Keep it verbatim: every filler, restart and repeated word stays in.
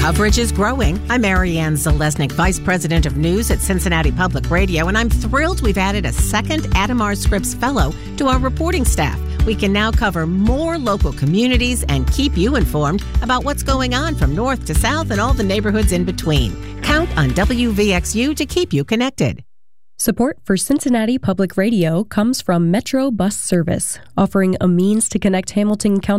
Coverage is growing. I'm Marianne Zalesnik, Vice President of News at Cincinnati Public Radio, and I'm thrilled we've added a second Adamar Scripps Fellow to our reporting staff. We can now cover more local communities and keep you informed about what's going on from north to south and all the neighborhoods in between. Count on W V X U to keep you connected. Support for Cincinnati Public Radio comes from Metro Bus Service, offering a means to connect Hamilton County